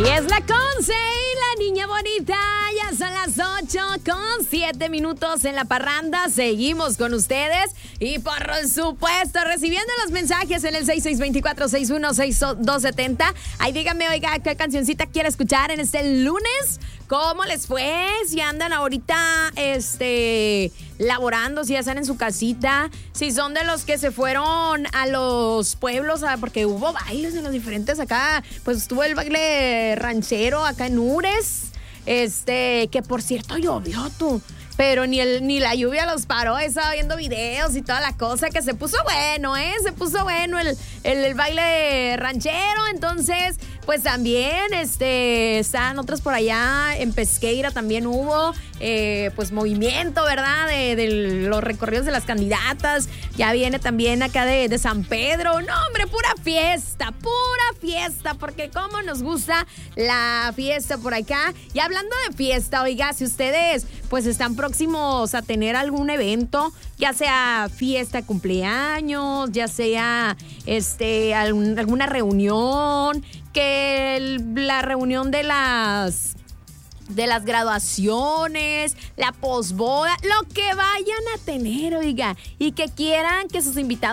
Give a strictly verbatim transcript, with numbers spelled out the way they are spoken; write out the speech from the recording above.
Es la Conce y la niña bonita. Ya son las ocho con siete minutos en la parranda. Seguimos con ustedes y por supuesto recibiendo los mensajes en el seis seis dos cuatro, seis uno seis dos siete cero. Ahí díganme, oiga, ¿qué cancioncita quiere escuchar en este lunes? ¿Cómo les fue? Si andan ahorita este, laborando, si ya están en su casita, si son de los que se fueron a los pueblos, porque hubo bailes en los diferentes acá, pues estuvo el baile ranchero acá en Ures, este, que por cierto llovió tú. Pero ni, el, ni la lluvia los paró. Estaba viendo videos y toda la cosa, que se puso bueno, ¿eh? Se puso bueno el, el, el baile ranchero. Entonces, pues también este, están otros por allá. En Pesqueira también hubo, eh, pues, movimiento, ¿verdad? De, de los recorridos de las candidatas. Ya viene también acá de, de San Pedro. No, hombre, pura fiesta, pura fiesta. Porque cómo nos gusta la fiesta por acá. Y hablando de fiesta, oiga, si ustedes, pues, están próximos a tener algún evento, ya sea fiesta de cumpleaños, ya sea este algún, alguna reunión, que el, la reunión de las de las graduaciones, la posboda, lo que vayan a tener, oiga, y que quieran que sus invitados